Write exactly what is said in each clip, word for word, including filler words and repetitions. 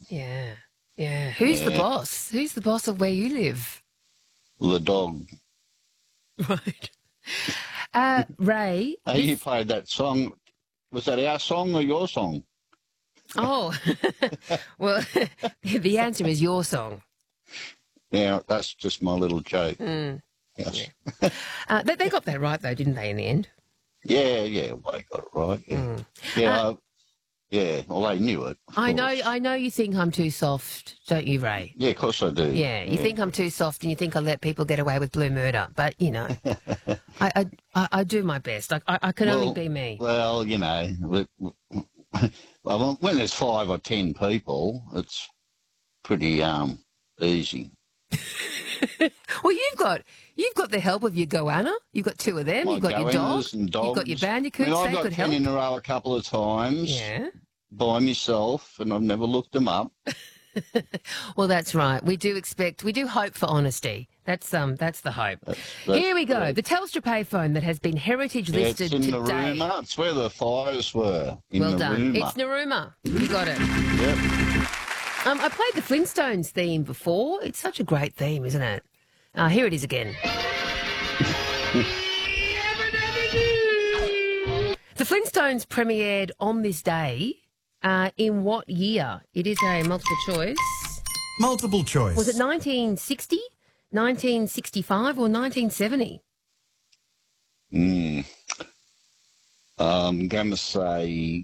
Yeah, yeah. Who's yeah. the boss? Who's the boss of where you live? The dog. Right. Uh, Ray. Hey, this... you played that song. Was that our song or your song? Oh, well, the answer is your song. Yeah, that's just my little joke. Mm. Yes. Yeah. uh, they, they got that right, though, didn't they, in the end? Yeah, yeah, well, they got it right. Yeah, mm. yeah, uh, uh, yeah. Well, they knew it. I know, I know. You think I'm too soft, don't you, Ray? Yeah, of course I do. Yeah, you yeah. think I'm too soft, and you think I let people get away with blue murder. But you know, I, I, I do my best. I, I, I can well, only be me. Well, you know, well, when there's five or ten people, it's pretty um easy. Well, you've got you've got the help of your goanna. You've got two of them. My you've got your dog. And dogs. You've got your bandicoots. I mean, I've they got could ten help. in a row a couple of times. Yeah. By myself, and I've never looked them up. Well, that's right. We do expect, we do hope for honesty. That's um, that's the hope. That's, that's Here we go. Correct. The Telstra payphone that has been heritage yeah, listed it's in today. Narooma. It's where the fires were. In well Narooma. done. It's Narooma. You got it. Yep. Um, I played the Flintstones theme before. It's such a great theme, isn't it? Uh, here it is again. The Flintstones premiered on this day. Uh, in what year? It is a multiple choice. Multiple choice. Was it nineteen sixty, nineteen sixty-five, or nineteen seventy? Hmm. I'm going to say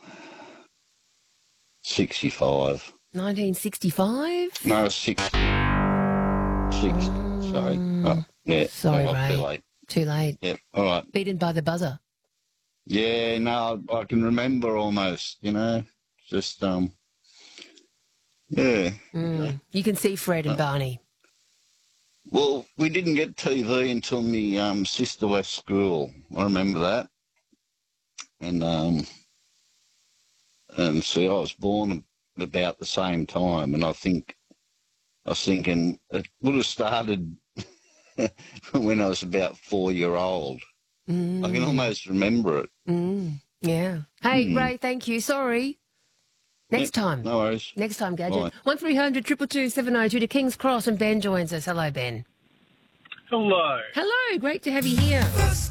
sixty-five. nineteen sixty-five? No, six. Six. Mm. Sorry. Oh, yeah. Sorry, oh, Ray. Too late. Too late. Yep. All right. Beaten by the buzzer. Yeah, no, I can remember almost, you know, just, um, yeah. Mm. You can see Fred and uh, Barney. Well, we didn't get T V until my um, sister left school. I remember that. And, um, and see, I was born about the same time, and I think, I was thinking it would have started when I was about four year old. Mm. I can almost remember it. Mm. Yeah. Hey, mm. Ray, thank you. Sorry. Next yeah, time. No worries. Next time, Gadget. Bye. one three hundred, two two two, seven oh two to King's Cross, and Ben joins us. Hello, Ben. Hello. Hello. Great to have you here.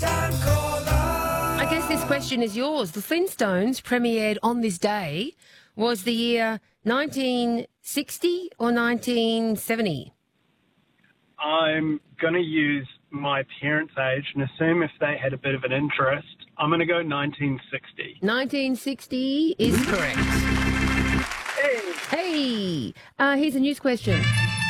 I guess this question is yours. The Flintstones premiered on this day. Was the year nineteen sixty or nineteen seventy? I'm going to use my parents' age and assume if they had a bit of an interest, I'm going to go nineteen sixty. nineteen sixty is correct. Hey! Hey! Uh, here's a news question.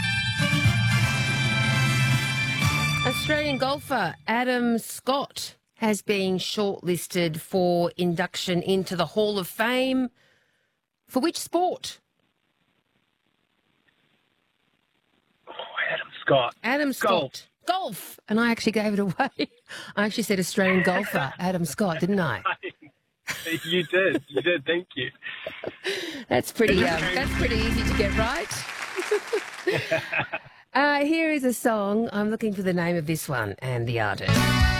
Australian golfer Adam Scott has been shortlisted for induction into the Hall of Fame. For which sport? Oh, Adam Scott. Adam Scott. Golf. Golf. And I actually gave it away. I actually said Australian golfer Adam Scott, didn't I? You did. You did. Thank you. That's pretty. Um, that's pretty easy to get right. uh, here is a song. I'm looking for the name of this one and the artist.